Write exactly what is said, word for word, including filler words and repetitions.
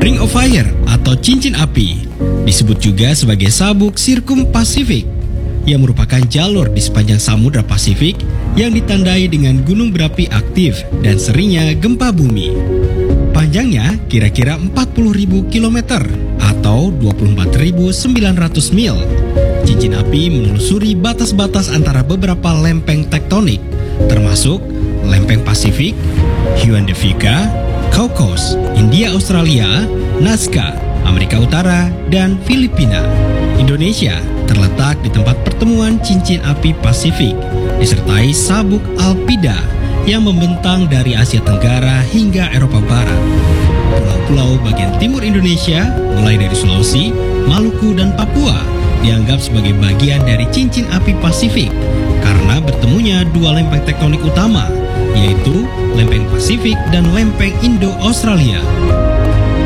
Ring of Fire atau cincin api, disebut juga sebagai sabuk Sirkum Pasifik, yang merupakan jalur di sepanjang Samudra Pasifik yang ditandai dengan gunung berapi aktif dan seringnya gempa bumi. Panjangnya kira-kira empat puluh ribu kilometer atau dua puluh empat ribu sembilan ratus mil. Cincin api menelusuri batas-batas antara beberapa lempeng tektonik, termasuk lempeng Pasifik, Huandevika, Caucasus, India Australia, Nazca, Amerika Utara, dan Filipina. Indonesia terletak di tempat pertemuan cincin api Pasifik, disertai sabuk Alpida yang membentang dari Asia Tenggara hingga Eropa Barat. Pulau-pulau bagian timur Indonesia, mulai dari Sulawesi, Maluku, dan Papua, dianggap sebagai bagian dari cincin api Pasifik karena bertemunya dua lempeng tektonik utama, yaitu lempeng Pasifik dan lempeng Indo-Australia.